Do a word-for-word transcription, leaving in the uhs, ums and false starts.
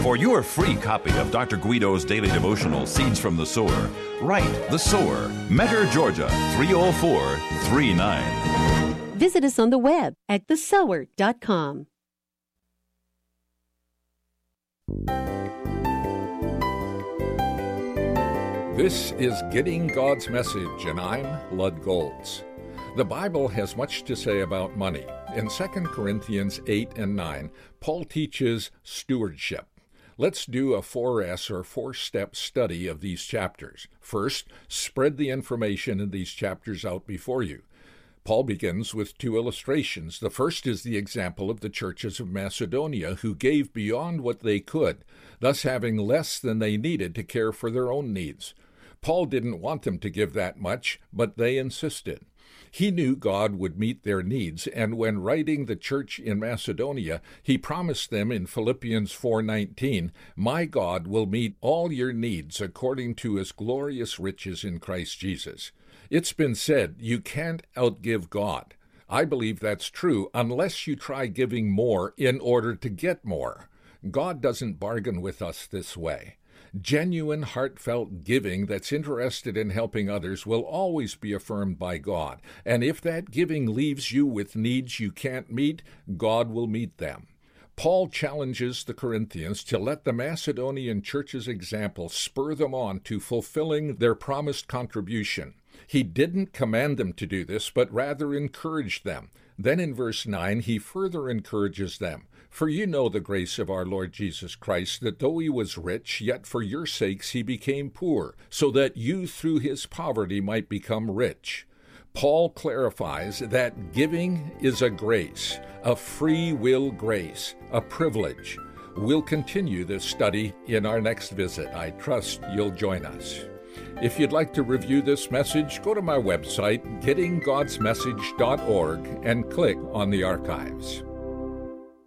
For your free copy of Doctor Guido's daily devotional, Seeds from the Sower, write The Sower, Mentor, Georgia, three oh four three nine. Visit us on the web at the sower dot com. This is Getting God's Message, and I'm Lud Golds. The Bible has much to say about money. In Second Corinthians eight and nine, Paul teaches stewardship. Let's do a four S or four-step study of these chapters. First, spread the information in these chapters out before you. Paul begins with two illustrations. The first is the example of the churches of Macedonia, who gave beyond what they could, thus having less than they needed to care for their own needs. Paul didn't want them to give that much, but they insisted. He knew God would meet their needs, and when writing the church in Macedonia, he promised them in Philippians four nineteen, "My God will meet all your needs according to his glorious riches in Christ Jesus." It's been said, you can't outgive God. I believe that's true unless you try giving more in order to get more. God doesn't bargain with us this way. Genuine, heartfelt giving that's interested in helping others will always be affirmed by God. And if that giving leaves you with needs you can't meet, God will meet them. Paul challenges the Corinthians to let the Macedonian church's example spur them on to fulfilling their promised contribution. He didn't command them to do this, but rather encouraged them. Then in verse nine, he further encourages them. "For you know the grace of our Lord Jesus Christ, that though he was rich, yet for your sakes he became poor, so that you through his poverty might become rich." Paul clarifies that giving is a grace, a free will grace, a privilege. We'll continue this study in our next visit. I trust you'll join us. If you'd like to review this message, go to my website, getting gods message dot org, and click on the archives.